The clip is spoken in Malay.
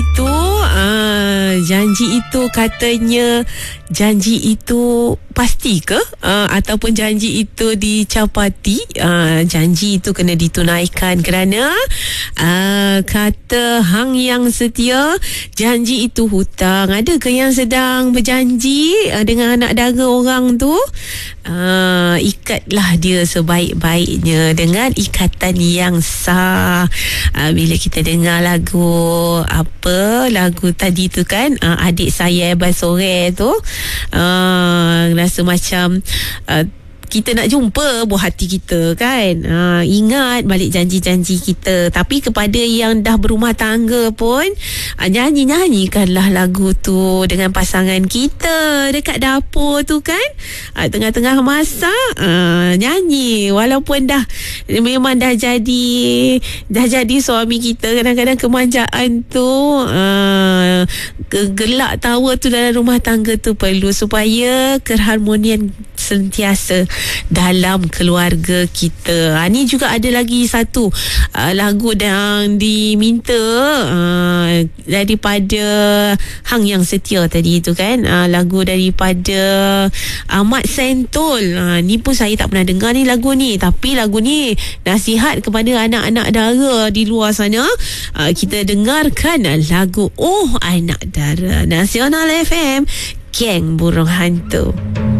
tu janji itu katanya janji itu pasti ke ataupun janji itu dicapati? Janji itu kena ditunaikan kerana kata hang yang setia, janji itu hutang. Ada ke yang sedang berjanji dengan anak dara orang tu? Ikatlah dia sebaik-baiknya dengan ikatan yang sah. Bila kita dengar lagu tadi tu kan, Adik Saya Basore tu, rasa macam kita nak jumpa buah hati kita kan. Ingat balik janji-janji kita. Tapi kepada yang dah berumah tangga pun, nyanyikanlah lagu tu dengan pasangan kita dekat dapur tu kan. Tengah-tengah masak, nyanyi. Walaupun memang dah jadi suami kita, kadang-kadang kemanjaan tu, gelak tawa tu dalam rumah tangga tu perlu supaya keharmonian sentiasa dalam keluarga kita. Ni juga ada lagi satu lagu yang diminta daripada hang yang setia tadi tu kan. Lagu daripada Ahmad Sentul. Ni pun saya tak pernah dengar ni lagu ni, tapi lagu ni nasihat kepada anak-anak dara di luar sana. Kita dengarkan lagu Oh Anak Dara. Nasional FM, Geng Burung Hantu.